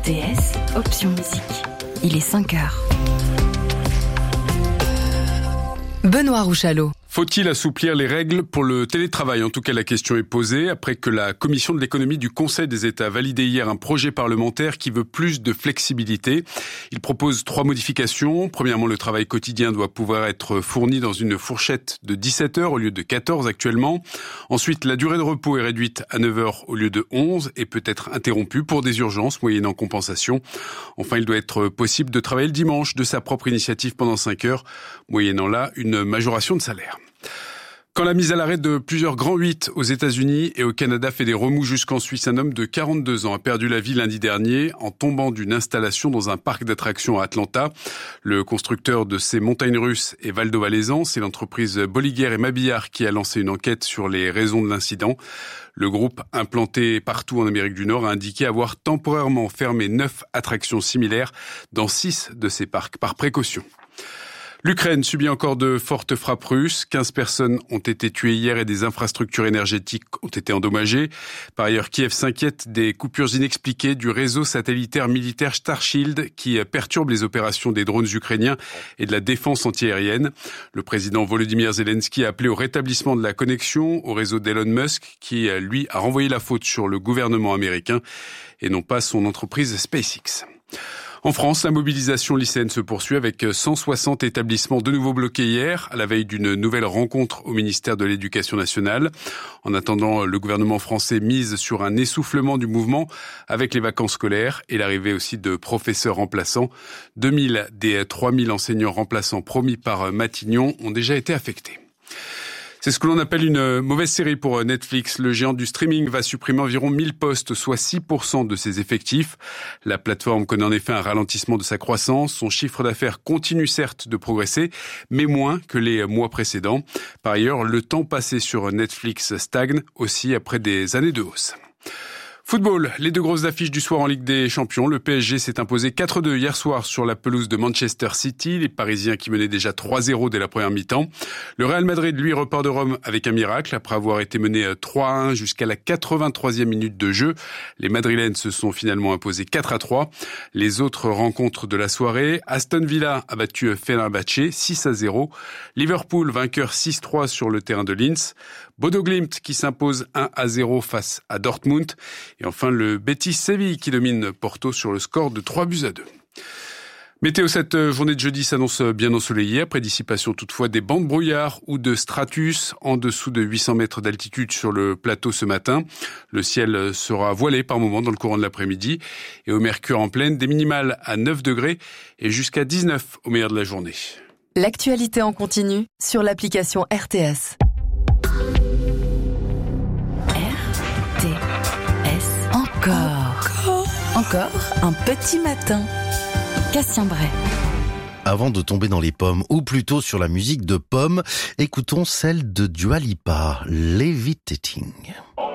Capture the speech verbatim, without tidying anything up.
T S, option musique. Il est cinq heures. Benoît Rouchalot. Faut-il assouplir les règles pour le télétravail ? En tout cas, la question est posée après que la Commission de l'économie du Conseil des États a validé hier un projet parlementaire qui veut plus de flexibilité. Il propose trois modifications. Premièrement, le travail quotidien doit pouvoir être fourni dans une fourchette de dix-sept heures au lieu de quatorze actuellement. Ensuite, la durée de repos est réduite à neuf heures au lieu de onze et peut être interrompue pour des urgences moyennant compensation. Enfin, il doit être possible de travailler le dimanche de sa propre initiative pendant cinq heures, moyennant là une majoration de salaire. Quand la mise à l'arrêt de plusieurs grands huit aux États-Unis et au Canada fait des remous jusqu'en Suisse, un homme de quarante-deux ans a perdu la vie lundi dernier en tombant d'une installation dans un parc d'attractions à Atlanta. Le constructeur de ces montagnes russes est Valdo Valaisan. C'est l'entreprise Bolliger et Mabillard qui a lancé une enquête sur les raisons de l'incident. Le groupe, implanté partout en Amérique du Nord, a indiqué avoir temporairement fermé neuf attractions similaires dans six de ces parcs par précaution. L'Ukraine subit encore de fortes frappes russes. quinze personnes ont été tuées hier et des infrastructures énergétiques ont été endommagées. Par ailleurs, Kiev s'inquiète des coupures inexpliquées du réseau satellitaire militaire Starshield qui perturbe les opérations des drones ukrainiens et de la défense antiaérienne. Le président Volodymyr Zelensky a appelé au rétablissement de la connexion au réseau d'Elon Musk qui, lui, a renvoyé la faute sur le gouvernement américain et non pas son entreprise SpaceX. En France, la mobilisation lycéenne se poursuit avec cent soixante établissements de nouveau bloqués hier, à la veille d'une nouvelle rencontre au ministère de l'Éducation nationale. En attendant, le gouvernement français mise sur un essoufflement du mouvement avec les vacances scolaires et l'arrivée aussi de professeurs remplaçants. deux mille des trois mille enseignants remplaçants promis par Matignon ont déjà été affectés. C'est ce que l'on appelle une mauvaise série pour Netflix. Le géant du streaming va supprimer environ mille postes, soit six pour cent de ses effectifs. La plateforme connaît en effet un ralentissement de sa croissance. Son chiffre d'affaires continue certes de progresser, mais moins que les mois précédents. Par ailleurs, le temps passé sur Netflix stagne aussi après des années de hausse. Football, les deux grosses affiches du soir en Ligue des Champions. Le P S G s'est imposé quatre deux hier soir sur la pelouse de Manchester City. Les Parisiens qui menaient déjà trois zéro dès la première mi-temps. Le Real Madrid, lui, repart de Rome avec un miracle. Après avoir été mené trois à un jusqu'à la quatre-vingt-troisième minute de jeu, les Madrilènes se sont finalement imposés quatre à trois. Les autres rencontres de la soirée, Aston Villa a battu Fenerbahçe six à zéro. Liverpool, vainqueur six trois sur le terrain de Linz. Bodo Glimt qui s'impose un à zéro face à Dortmund. Et enfin, le Betis Séville qui domine Porto sur le score de trois buts à deux. Météo, cette journée de jeudi s'annonce bien ensoleillée, après dissipation toutefois des bancs de brouillard ou de stratus en dessous de huit cents mètres d'altitude sur le plateau ce matin. Le ciel sera voilé par moments dans le courant de l'après-midi. Et au mercure en pleine, des minimales à neuf degrés et jusqu'à dix-neuf au meilleur de la journée. L'actualité en continu sur l'application R T S. R T S. Encore. Encore un petit matin. Cassien Bray. Avant de tomber dans les pommes, ou plutôt sur la musique de pommes, écoutons celle de Dua Lipa, Levitating.